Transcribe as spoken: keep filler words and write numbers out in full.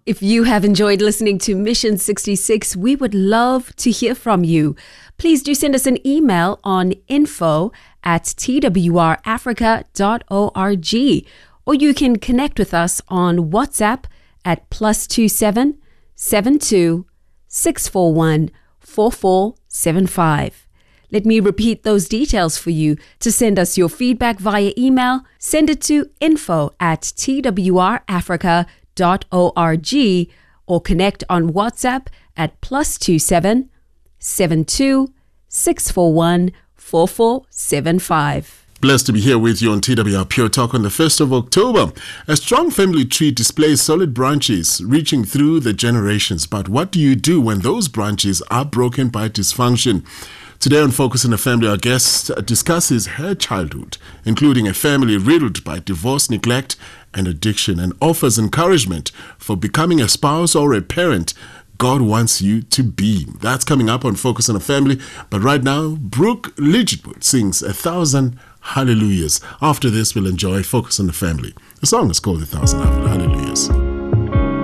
If you have enjoyed listening to Mission sixty-six, we would love to hear from you. Please do send us an email on info at t w r africa dot org, or you can connect with us on WhatsApp at plus two seven seven two six four one four four seven five. Let me repeat those details for you. To send us your feedback via email, send it to info at t w r africa dot org, or connect on WhatsApp at plus two seven seven two six four one four four seven five. Blessed to be here with you on T W R Pure Talk on the first of October. A strong family tree displays solid branches reaching through the generations. But what do you do when those branches are broken by dysfunction? Today on Focus on the Family, our guest discusses her childhood, including a family riddled by divorce, neglect, and addiction, and offers encouragement for becoming a spouse or a parent God wants you to be. That's coming up on Focus on the Family. But right now, Brooke Ligetwood sings A Thousand Hallelujahs. After this, we'll enjoy Focus on the Family. The song is called A Thousand Hallelujahs.